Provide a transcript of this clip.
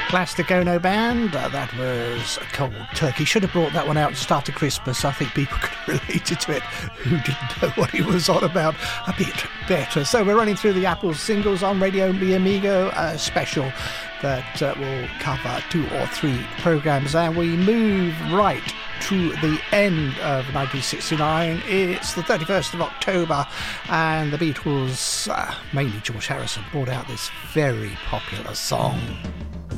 Plastic Ono Band, that was Cold Turkey. Should have brought that one out and started Christmas. I think people could have related to it who didn't know what he was on about a bit better. So we're running through the Apple singles on Radio Mi Amigo, a special that will cover 2 or 3 programmes, and we move right to the end of 1969. It's the 31st of October, and the Beatles, mainly George Harrison, brought out this very popular song.